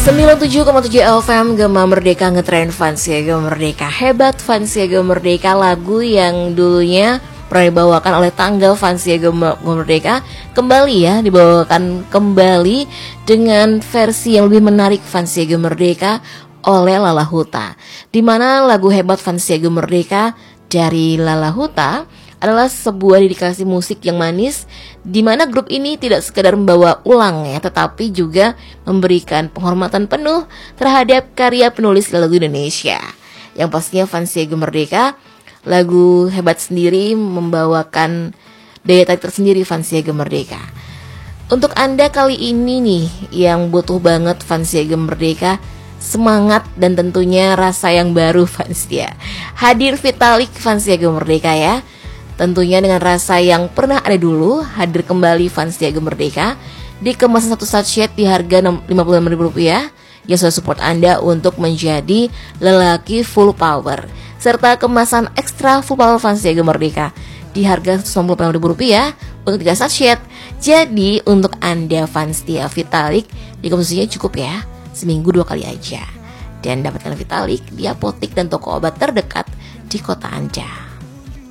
97,7 FM Gema Merdeka ngetrend Fansia Gema Merdeka. Hebat Fansia Gema Merdeka, lagu yang dulunya pernah dibawakan oleh Tanggal Fansia Gema Merdeka kembali ya, dibawakan kembali dengan versi yang lebih menarik Fansia Gema Merdeka oleh Lala Huta. Dimana lagu Hebat Fansia Gema Merdeka dari Lala Huta adalah sebuah dedikasi musik yang manis, di mana grup ini tidak sekedar membawa ulang ya, tetapi juga memberikan penghormatan penuh terhadap karya penulis lagu Indonesia. Yang pastinya Fansia Gema Merdeka, lagu Hebat sendiri membawakan daya tarik tersendiri Fansia Gema Merdeka. Untuk Anda kali ini nih yang butuh banget Fansia Gema Merdeka, semangat dan tentunya rasa yang baru Fansia, hadir Vitalik Fansia Gema Merdeka ya. Tentunya dengan rasa yang pernah ada dulu, hadir kembali Fansia Gema Merdeka di kemasan satu sachet di harga Rp55.000 yang sudah support Anda untuk menjadi lelaki full power, serta kemasan ekstra full power Fansia Gema Merdeka di harga Rp95.000 untuk 3 sachet. Jadi untuk Anda Fansia Vitalik, di konsumsinya cukup ya, seminggu 2 kali aja. Dan dapatkan Vitalik di apotek dan toko obat terdekat di kota Anda.